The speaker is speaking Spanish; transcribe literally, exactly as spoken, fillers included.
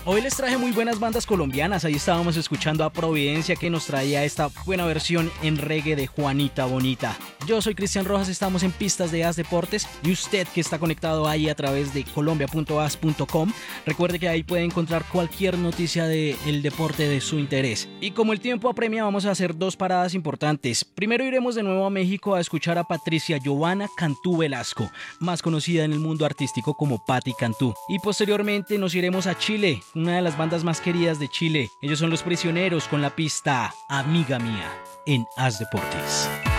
Hoy les traje muy buenas bandas colombianas. Ahí estábamos escuchando a Providencia, que nos traía esta buena versión en reggae de Juanita Bonita. Yo soy Cristian Rojas, estamos en Pistas de As Deportes, y usted que está conectado ahí a través de colombia punto as punto com, recuerde que ahí puede encontrar cualquier noticia del deporte de su interés. Y como el tiempo apremia, vamos a hacer dos paradas importantes. Primero iremos de nuevo a México a escuchar a Patricia Giovanna Cantú Velasco, más conocida en el mundo artístico como Patti Cantú. Y posteriormente nos iremos a Chile, una de las bandas más queridas de Chile. Ellos son Los Prisioneros, con la pista Amiga Mía en As Deportes.